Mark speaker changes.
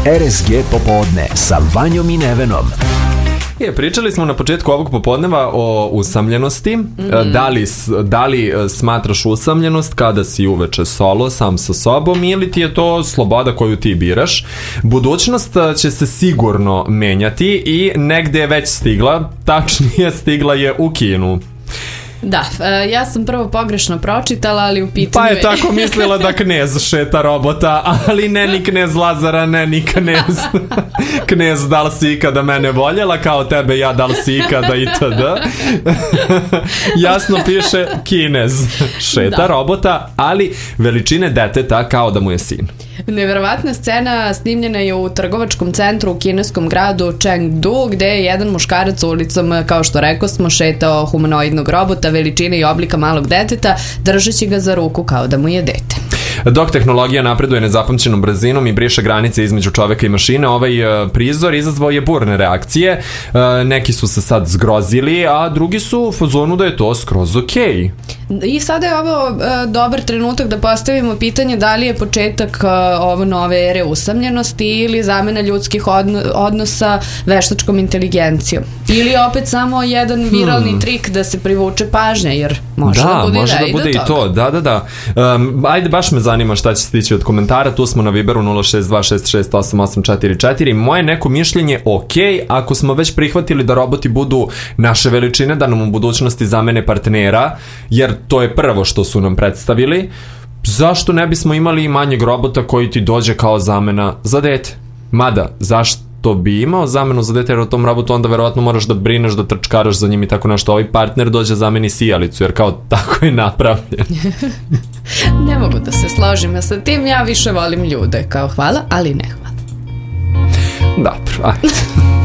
Speaker 1: RSG popodne sa Vanjom i Nevenom.
Speaker 2: Pričali smo na početku ovog popodneva o usamljenosti. Da li smatraš usamljenost kada si uveče solo, sam sa sobom, ili ti je to sloboda koju ti biraš? Budućnost će se sigurno menjati i negde je već stigla, tačnije stigla je u Kinu.
Speaker 3: Da, ja sam prvo pogrešno pročitala, ali u pitanju
Speaker 2: Pa je tako mislila da knez šeta robota, ali ne ni knez Lazara, ne ni knez knez da li si ikada mene voljela kao tebe, ja da li si ikada itd. Jasno piše kinez šeta robota, ali veličine deteta kao da mu je sin.
Speaker 3: Neverovatna scena snimljena je u trgovačkom centru u kineskom gradu Chengdu, gde je jedan muškarac ulicom, kao što rekao smo, šetao humanoidnog robota veličine i oblika malog deteta, držeći ga za ruku kao da mu je dete.
Speaker 2: Dok tehnologija napreduje nezapamćenom brzinom i briše granice između čoveka i mašine, ovaj prizor izazvao je burne reakcije. Neki su se sad zgrozili, a drugi su u fazonu da je to skroz okej.
Speaker 3: I sada je ovo dobar trenutak da postavimo pitanje da li je početak ovo nove ere usamljenosti ili zamena ljudskih odnosa veštačkom inteligencijom. Ili opet samo jedan viralni trik da se privuče pažnja, jer može da bude
Speaker 2: i to. Da. Ajde, baš me zanima šta će stići od komentara. Tu smo na Viberu 062668844. Moje neko mišljenje, ako smo već prihvatili da roboti budu naše veličine, da nam u budućnosti zamene partnera, jer to je prvo što su nam predstavili, zašto ne bismo imali i manjeg robota koji ti dođe kao zamena za dete? Mada, zašto bi imao zamenu za dete, jer u tom robotu onda verovatno moraš da brineš, da trčkaraš za njim i tako nešto. Ovaj partner dođe zameni sijalicu, jer kao tako je napravljen.
Speaker 3: Ne mogu da se složim sa tim, ja više volim ljude, kao hvala, ali ne hvala.
Speaker 2: Dobro, ajde.